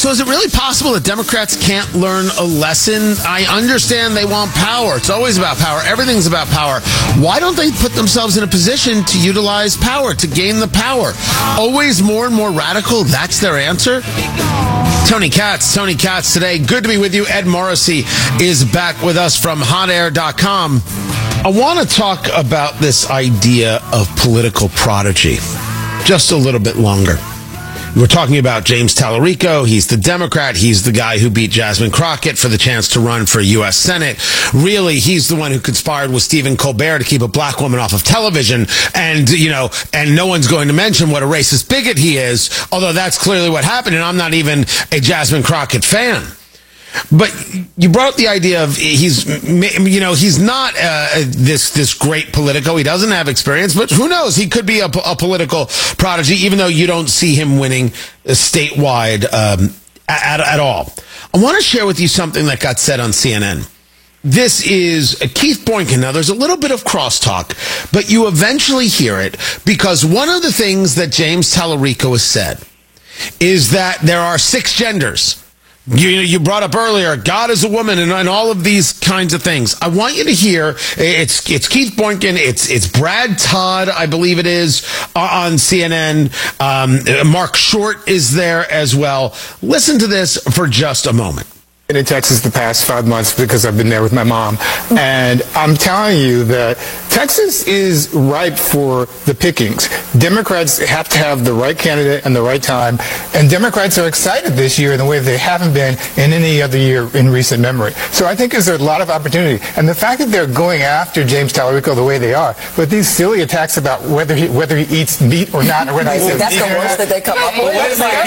So is it really possible that Democrats can't learn a lesson? I understand they want power. It's always about power. Everything's about power. Why don't they put themselves in a position to utilize power, to gain the power? Always more and more radical. That's their answer? Tony Katz today. Good to be with you. Ed Morrissey is back with us from hotair.com. I want to talk about this idea of political prodigy just a little bit longer. We're talking about James Tallarico. He's the Democrat. He's the guy who beat Jasmine Crockett for the chance to run for U.S. Senate. Really, he's the one who conspired with Stephen Colbert to keep a black woman off of television. And, and no one's going to mention what a racist bigot he is, although that's clearly what happened. And I'm not even a Jasmine Crockett fan. But you brought up the idea of he's not this great Politico. He doesn't have experience, but who knows? He could be a political prodigy, even though you don't see him winning statewide at all. I want to share with you something that got said on CNN. This is Keith Boykin. Now, there's a little bit of crosstalk, but you eventually hear it because one of the things that James Tallarico has said is that there are 6 genders. You brought up earlier, God is a woman and all of these kinds of things. I want you to hear, it's Keith Boykin, it's Brad Todd, I believe it is, on CNN. Mark Short is there as well. Listen to this for just a moment. In Texas the past 5 months because I've been there with my mom, and I'm telling you that Texas is ripe for the pickings. Democrats have to have the right candidate and the right time, and Democrats are excited this year in the way they haven't been in any other year in recent memory. So I think there's a lot of opportunity, and the fact that they're going after James Tallarico the way they are, with these silly attacks about whether he eats meat or not, or whether he says, that's the worst that they come up with.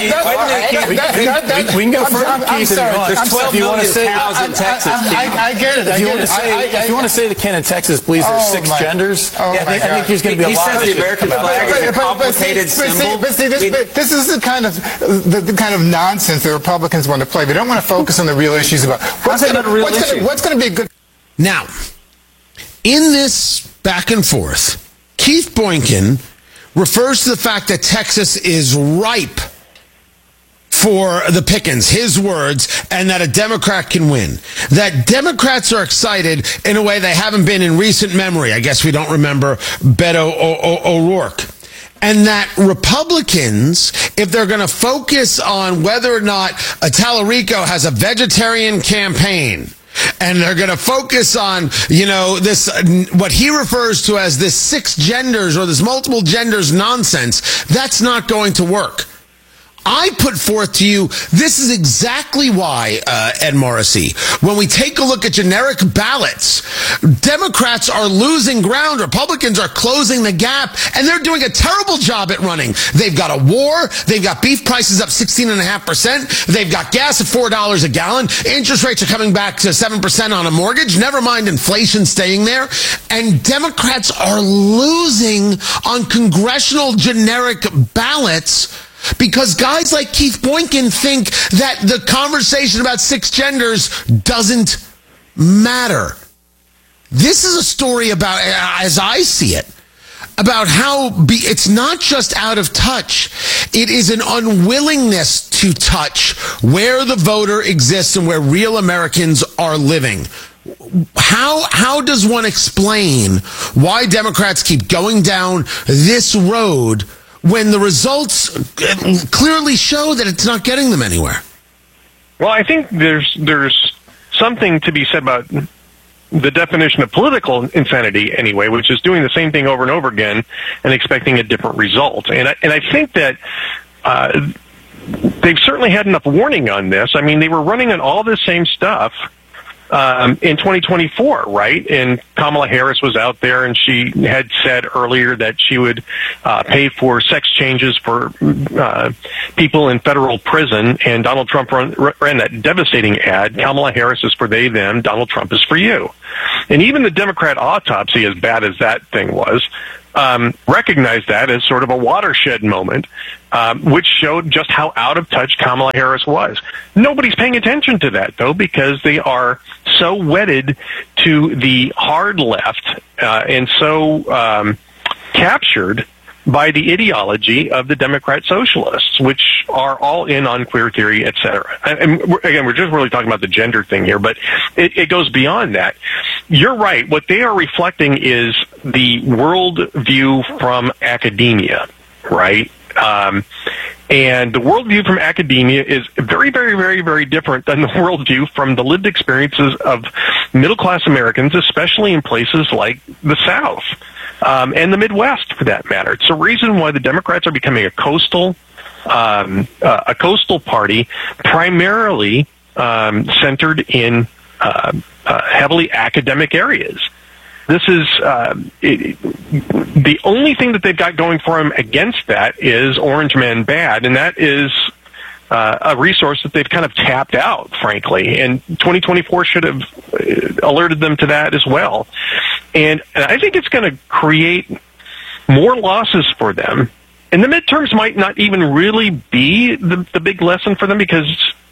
We can go further. I'm sorry. There's 12 million cows in Texas. I get it. If you want to say the Ken in Texas, please, there's 6 genders. I think there's going to be a lot of the American flag is a complicated symbol. But see, this is the kind of nonsense the Republicans want to play. They don't want to focus on the real issues about what's going to be a good. Now, in this back and forth, Keith Boykin refers to the fact that Texas is ripe for the pickings, his words, and that a Democrat can win. That Democrats are excited in a way they haven't been in recent memory. I guess we don't remember Beto O'Rourke. And that Republicans, if they're going to focus on whether or not Tallarico has a vegetarian campaign, and they're going to focus on, this, what he refers to as this 6 genders or this multiple genders nonsense, that's not going to work. I put forth to you, this is exactly why, Ed Morrissey, when we take a look at generic ballots, Democrats are losing ground, Republicans are closing the gap, and they're doing a terrible job at running. They've got a war, they've got beef prices up 16.5%, they've got gas at $4 a gallon, interest rates are coming back to 7% on a mortgage, never mind inflation staying there, and Democrats are losing on congressional generic ballots because guys like Keith Boykin think that the conversation about 6 genders doesn't matter. This is a story about, as I see it, about how it's not just out of touch. It is an unwillingness to touch where the voter exists and where real Americans are living. How does one explain why Democrats keep going down this road when the results clearly show that it's not getting them anywhere? Well, I think there's something to be said about the definition of political insanity anyway, which is doing the same thing over and over again and expecting a different result. And I think that they've certainly had enough warning on this. I mean, they were running on all this same stuff in 2024, right? And Kamala Harris was out there, and she had said earlier that she would pay for sex changes for people in federal prison, and Donald Trump ran that devastating ad, Kamala Harris is for they, them, Donald Trump is for you. And even the Democrat autopsy, as bad as that thing was, recognized that as sort of a watershed moment, which showed just how out of touch Kamala Harris was. Nobody's paying attention to that, though, because they are so wedded to the hard left and so captured by the ideology of the Democrat socialists, which are all in on queer theory, et cetera. And again, we're just really talking about the gender thing here, but it goes beyond that. You're right. What they are reflecting is the worldview from academia, right? And the worldview from academia is very, very, very, very different than the worldview from the lived experiences of middle-class Americans, especially in places like the South. And the Midwest, for that matter. It's the reason why the Democrats are becoming a coastal party, primarily centered in heavily academic areas. This is the only thing that they've got going for them against that is Orange Man Bad, and that is a resource that they've kind of tapped out, frankly. And 2024 should have alerted them to that as well. And I think it's going to create more losses for them. And the midterms might not even really be the big lesson for them, because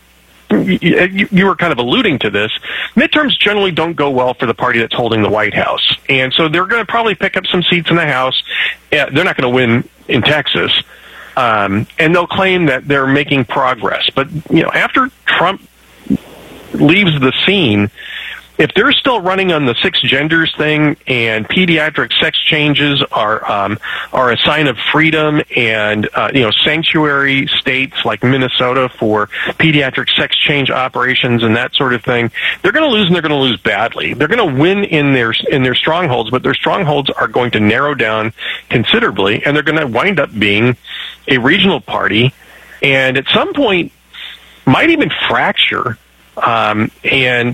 you were kind of alluding to this. Midterms generally don't go well for the party that's holding the White House. And so they're going to probably pick up some seats in the House. They're not going to win in Texas. And they'll claim that they're making progress. But, after Trump leaves the scene, if they're still running on the six genders thing and pediatric sex changes are a sign of freedom, and sanctuary states like Minnesota for pediatric sex change operations and that sort of thing, they're going to lose, and they're going to lose badly. They're going to win in their strongholds, but their strongholds are going to narrow down considerably, and they're going to wind up being a regional party, and at some point might even fracture, and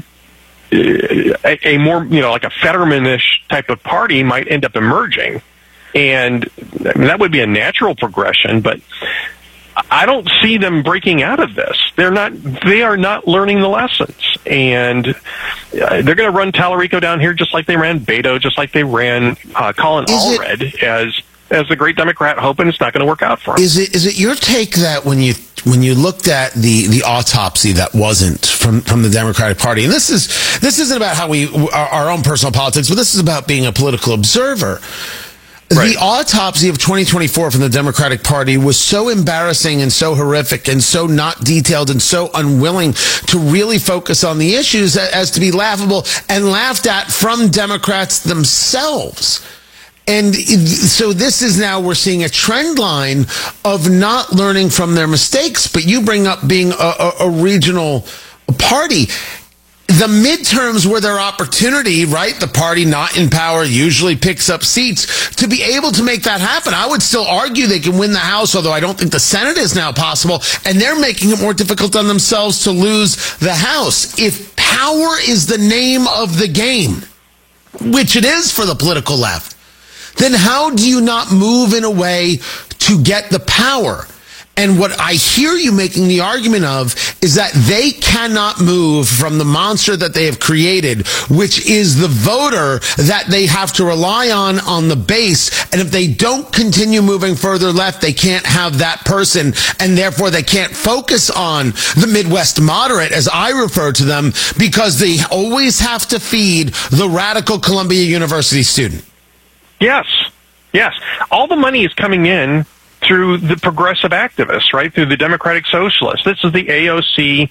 a more, like a Fetterman-ish type of party might end up emerging. And that would be a natural progression, but I don't see them breaking out of this. They are not learning the lessons. And they're going to run Tallarico down here just like they ran Beto, just like they ran Colin Allred as the great Democrat, hoping it's not going to work out for him. Is it your take that when you looked at the autopsy that wasn't from the Democratic Party, and this isn't about how our own personal politics, but this is about being a political observer. Right. The autopsy of 2024 from the Democratic Party was so embarrassing and so horrific and so not detailed and so unwilling to really focus on the issues as to be laughable and laughed at from Democrats themselves. And so this is now, we're seeing a trend line of not learning from their mistakes. But you bring up being a regional party. The midterms were their opportunity, right? The party not in power usually picks up seats to be able to make that happen. I would still argue they can win the House, although I don't think the Senate is now possible. And they're making it more difficult on themselves to lose the House. If power is the name of the game, which it is for the political left, then how do you not move in a way to get the power? And what I hear you making the argument of is that they cannot move from the monster that they have created, which is the voter that they have to rely on the base. And if they don't continue moving further left, they can't have that person. And therefore, they can't focus on the Midwest moderate, as I refer to them, because they always have to feed the radical Columbia University student. Yes. All the money is coming in through the progressive activists, right? Through the Democratic Socialists. This is the AOC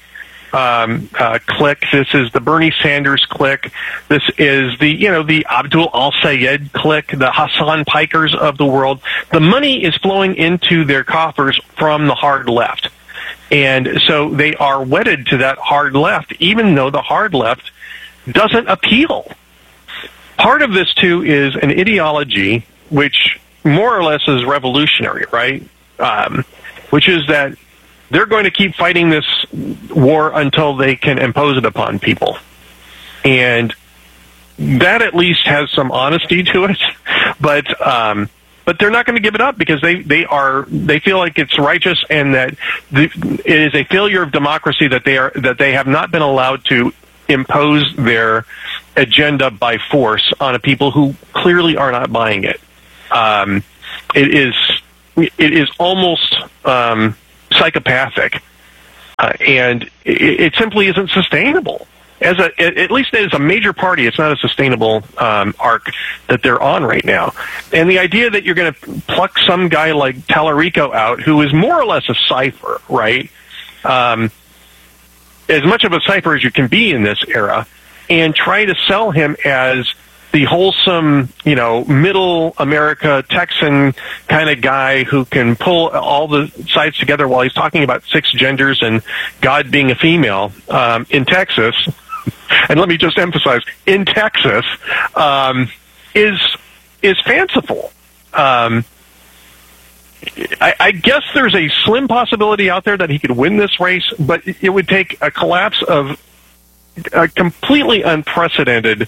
clique. This is the Bernie Sanders clique. This is the Abdul Al-Sayed clique, the Hassan Pikers of the world. The money is flowing into their coffers from the hard left. And so they are wedded to that hard left, even though the hard left doesn't appeal. Part of this, too, is an ideology which more or less is revolutionary, right? Which is that they're going to keep fighting this war until they can impose it upon people. And that at least has some honesty to it. But they're not going to give it up because they feel like it's righteous, and that it is a failure of democracy that they have not been allowed to impose their agenda by force on a people who clearly are not buying it. It is almost psychopathic, and it simply isn't sustainable. at least as a major party, it's not a sustainable arc that they're on right now. And the idea that you're going to pluck some guy like Tallarico out, who is more or less a cipher, right? As much of a cipher as you can be in this era, and try to sell him as the wholesome, middle America Texan kind of guy who can pull all the sides together while he's talking about 6 genders and God being a female in Texas. And let me just emphasize, in Texas, is fanciful. I guess there's a slim possibility out there that he could win this race, but it would take a collapse of a completely unprecedented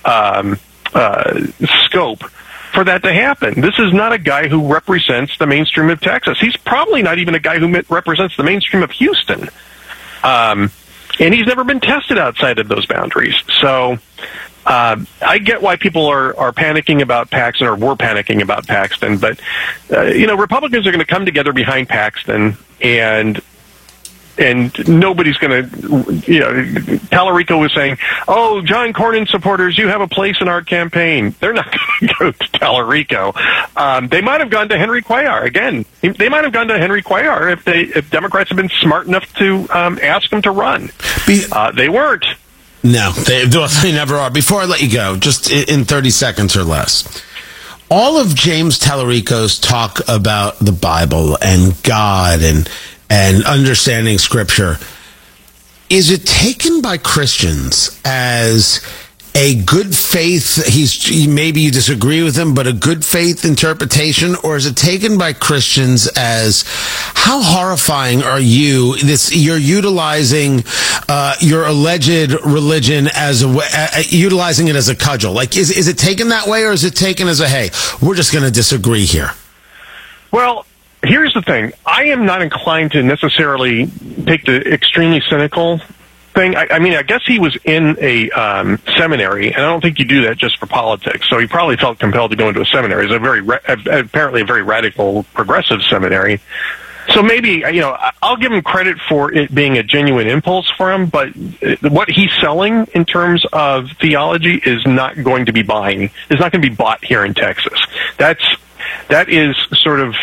scope for that to happen. This is not a guy who represents the mainstream of Texas. He's probably not even a guy who represents the mainstream of Houston. And he's never been tested outside of those boundaries. So I get why people are panicking about Paxton, or were panicking about Paxton. But, Republicans are going to come together behind Paxton, and nobody's going to, Tallarico was saying, oh, John Cornyn supporters, you have a place in our campaign. They're not going to go to Tallarico. They might have gone to Henry Cuellar. Again, they might have gone to Henry Cuellar if Democrats had been smart enough to ask him to run. They weren't. No, they never are. Before I let you go, just in 30 seconds or less, all of James Tallarico's talk about the Bible and God and understanding Scripture, is it taken by Christians as a good faith, maybe you disagree with him, but a good faith interpretation, or is it taken by Christians as, how horrifying are you? You're utilizing your alleged religion as utilizing it as a cudgel. Like, is it taken that way, or is it taken as a, hey, we're just going to disagree here? Well, here's the thing. I am not inclined to necessarily take the extremely cynical thing. I guess he was in a seminary, and I don't think you do that just for politics. So he probably felt compelled to go into a seminary. It's apparently a very radical, progressive seminary. So maybe, I'll give him credit for it being a genuine impulse for him, but what he's selling in terms of theology is not going to be bought here in Texas. That is sort of,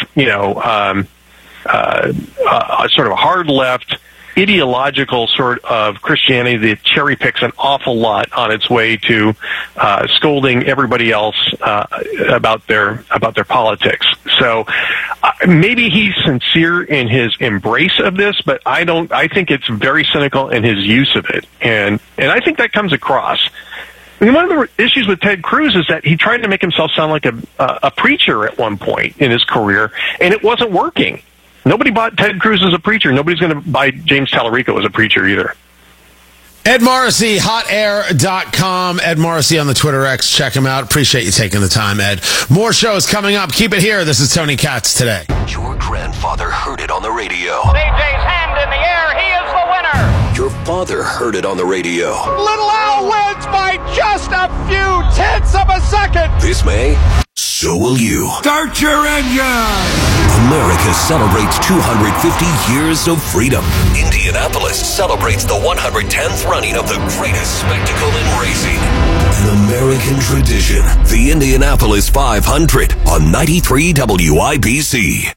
sort of a hard left, ideological sort of Christianity that cherry picks an awful lot on its way to scolding everybody else about their politics. So maybe he's sincere in his embrace of this, but I think it's very cynical in his use of it, and I think that comes across. I mean, one of the issues with Ted Cruz is that he tried to make himself sound like a preacher at one point in his career, and it wasn't working. Nobody bought Ted Cruz as a preacher. Nobody's going to buy James Tallarico as a preacher either. Ed Morrissey, hotair.com. Ed Morrissey on the Twitter X. Check him out. Appreciate you taking the time, Ed. More shows coming up. Keep it here. This is Tony Katz Today. Your grandfather heard it on the radio. DJ's hand in the air. He is the winner. Your father heard it on the radio. Little Al wins by just a few tenths of a second. This May, so will you. Start your engine. America celebrates 250 years of freedom. Indianapolis celebrates the 110th running of the greatest spectacle in racing. An American tradition. The Indianapolis 500 on 93 WIBC.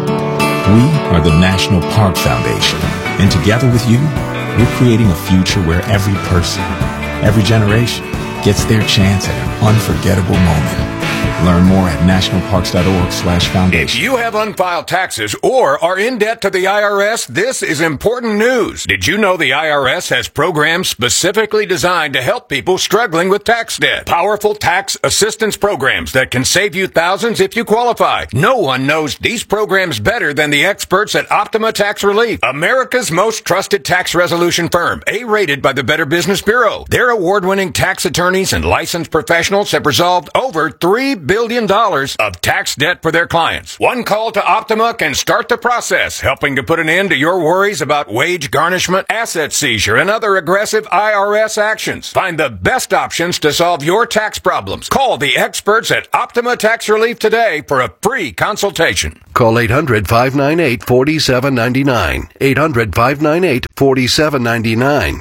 We are the National Park Foundation, and together with you, we're creating a future where every person, every generation, gets their chance at an unforgettable moment. Learn more at nationalparks.org/foundation. If you have unfiled taxes or are in debt to the IRS, this is important news. Did you know the IRS has programs specifically designed to help people struggling with tax debt? Powerful tax assistance programs that can save you thousands if you qualify. No one knows these programs better than the experts at Optima Tax Relief, America's most trusted tax resolution firm, A-rated by the Better Business Bureau. Their award-winning tax attorneys and licensed professionals have resolved over $3 billion of tax debt for their clients. One call to Optima can start the process, helping to put an end to your worries about wage garnishment, asset seizure, and other aggressive IRS actions. Find the best options to solve your tax problems. Call the experts at Optima Tax Relief today for a free consultation. Call 800-598-4799. 800-598-4799.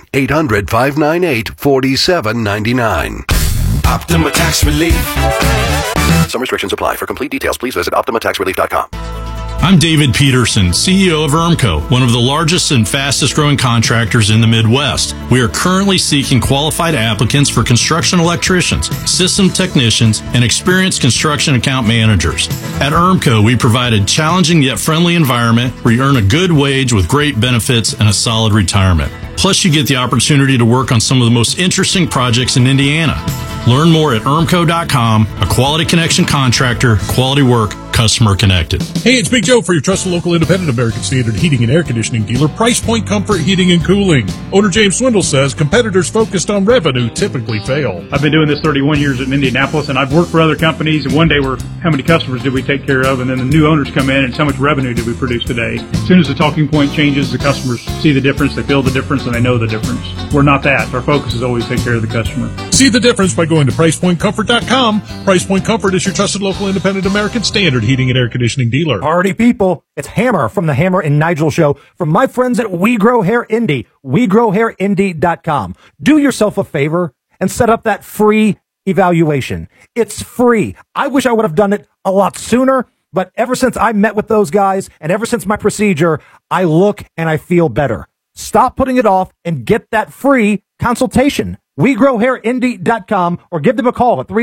800-598-4799. Optima Tax Relief. Some restrictions apply. For complete details, please visit OptimaTaxRelief.com. I'm David Peterson, CEO of ERMCO, one of the largest and fastest growing contractors in the Midwest. We are currently seeking qualified applicants for construction electricians, system technicians, and experienced construction account managers. At ERMCO, we provide a challenging yet friendly environment where you earn a good wage with great benefits and a solid retirement. Plus, you get the opportunity to work on some of the most interesting projects in Indiana. Learn more at ERMCO.com, a quality connection contractor, quality work, customer connected. Hey, it's Big Joe for your trusted local independent American Standard heating and air conditioning dealer, Price Point Comfort Heating and Cooling. Owner James Swindle says competitors focused on revenue typically fail. I've been doing this 31 years in Indianapolis, and I've worked for other companies, and one day we're, how many customers did we take care of, and then the new owners come in, and how much revenue did we produce today? As soon as the talking point changes, the customers see the difference, they feel the difference, and they know the difference. We're not that. Our focus is always take care of the customer. See the difference by going to PricePointComfort.com. Price Point Comfort is your trusted local independent American Standard heating and air conditioning dealer. Party people, it's Hammer from the Hammer and Nigel Show from my friends at We Grow Hair Indie, WeGrowHairIndie.com. Do yourself a favor and set up that free evaluation. It's free. I wish I would have done it a lot sooner, but ever since I met with those guys and ever since my procedure, I look and I feel better. Stop putting it off and get that free consultation. WeGrowHairIndie.com or give them a call at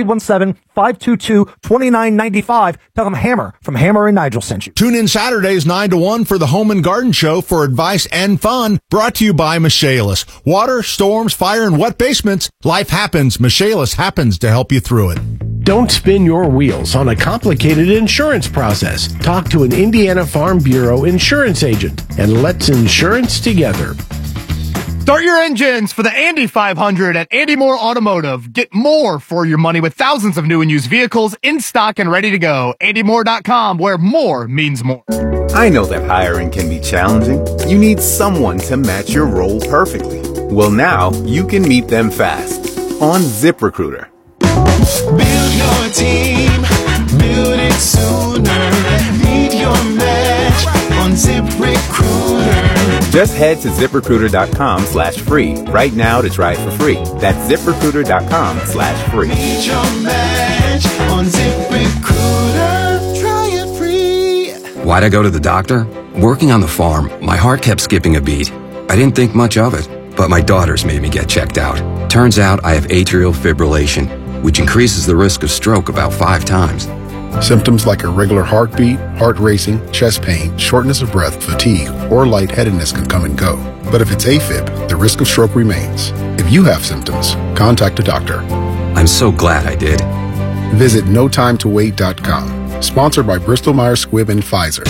317-522-2995. Tell them Hammer from Hammer and Nigel sent you. Tune in Saturdays 9 to 1 for the Home and Garden Show for advice and fun. Brought to you by Michaelis. Water, storms, fire, and wet basements. Life happens. Michaelis happens to help you through it. Don't spin your wheels on a complicated insurance process. Talk to an Indiana Farm Bureau insurance agent and let's insurance together. Start your engines for the Andy 500 at Andy Moore Automotive. Get more for your money with thousands of new and used vehicles in stock and ready to go. AndyMoore.com, where more means more. I know that hiring can be challenging. You need someone to match your role perfectly. Well, now you can meet them fast on ZipRecruiter. Build your team, build it sooner. Meet your match on ZipRecruiter. Just head to ZipRecruiter.com/free right now to try it for free. That's ZipRecruiter.com/free. Meet your match on ZipRecruiter. Try it free. Why'd I go to the doctor? Working on the farm, my heart kept skipping a beat. I didn't think much of it, but my daughters made me get checked out. Turns out I have atrial fibrillation, which increases the risk of stroke about 5 times. Symptoms like irregular heartbeat, heart racing, chest pain, shortness of breath, fatigue, or lightheadedness can come and go. But if it's AFib, the risk of stroke remains. If you have symptoms, contact a doctor. I'm so glad I did. Visit NoTimeToWait.com. Sponsored by Bristol-Myers Squibb and Pfizer.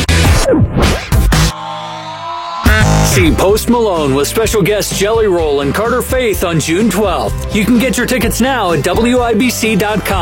See Post Malone with special guests Jelly Roll and Carter Faith on June 12th. You can get your tickets now at WIBC.com.